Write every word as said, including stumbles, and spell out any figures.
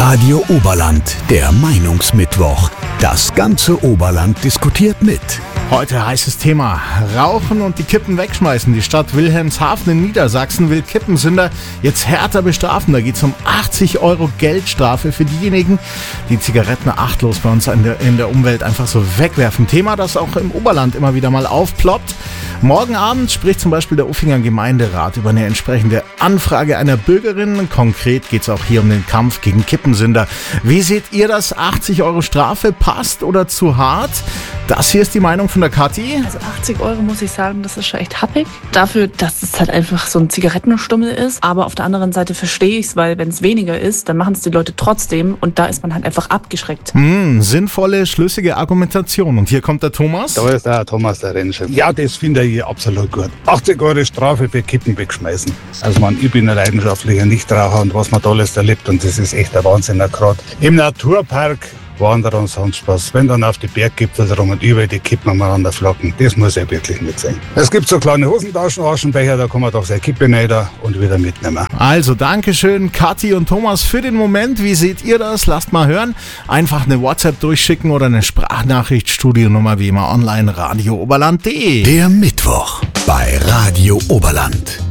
Radio Oberland, der Meinungsmittwoch. Das ganze Oberland diskutiert mit. Heute heißes Thema: Rauchen und die Kippen wegschmeißen. Die Stadt Wilhelmshaven in Niedersachsen will Kippensünder jetzt härter bestrafen. Da geht es um achtzig Euro Geldstrafe für diejenigen, die Zigaretten achtlos bei uns in der, in der Umwelt einfach so wegwerfen. Thema, das auch im Oberland immer wieder mal aufploppt. Morgen Abend spricht zum Beispiel der Uffinger Gemeinderat über eine entsprechende Anfrage einer Bürgerin. Konkret geht es auch hier um den Kampf gegen Kippensünder. Wie seht ihr das? achtzig Euro Strafe, passt oder zu hart? Das hier ist die Meinung von der Kathi. Also achtzig Euro, muss ich sagen, das ist schon echt happig. Dafür, dass es halt einfach so ein Zigarettenstummel ist. Aber auf der anderen Seite verstehe ich es, weil wenn es weniger ist, dann machen es die Leute trotzdem. Und da ist man halt einfach abgeschreckt. Hm, sinnvolle, schlüssige Argumentation. Und hier kommt der Thomas. Da ist der Thomas, der Rennchef. Ja, das finde ich absolut gut. achtzig Euro Strafe für Kippen wegschmeißen. Also man, ich bin ein leidenschaftlicher Nichtraucher und was man da alles erlebt. Und das ist echt ein Wahnsinn. Gerade im Naturpark, Wanderer und sonst was. Wenn dann auf die Berggipfel rum und überall die Kippen aneinander flocken, das muss ja wirklich nicht sein. Es gibt so kleine Hosentaschen, Aschenbecher, da kann man doch seine Kippe rein und wieder mitnehmen. Also Dankeschön, Kathi und Thomas, für den Moment. Wie seht ihr das? Lasst mal hören. Einfach eine WhatsApp durchschicken oder eine Sprachnachricht. Studionummer wie immer online, radio oberland punkt de. Der Mittwoch bei Radio Oberland.